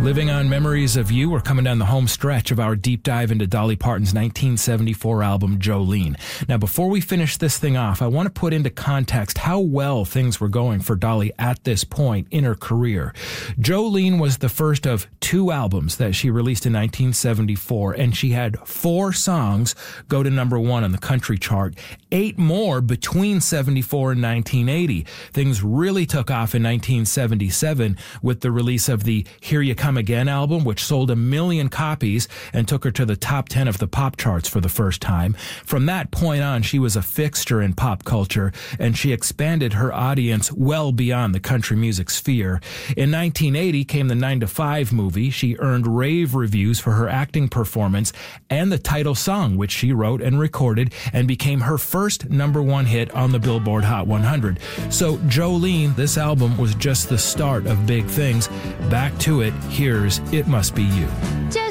Living on Memories of You. We're coming down the home stretch of our deep dive into Dolly Parton's 1974 album, Jolene. Now, before we finish this thing off, I want to put into context how well things were going for Dolly at this point in her career. Jolene was the first of 2 albums that she released in 1974, and she had 4 songs go to number 1 on the country chart, 8 more between 74 and 1980. Things really took off in 1977 with the release of the Here You Come Again album, which sold 1 million copies and took her to the top 10 of the pop charts for the first time. From that point on, she was a fixture in pop culture, and she expanded her audience well beyond the country music sphere. In 1980 came the 9 to 5 movie. She earned rave reviews for her acting performance and the title song, which she wrote and recorded, and became her first number 1 hit on the Billboard Hot 100. So Jolene, this album was just the start of big things. Back to it. Here's It Must Be You.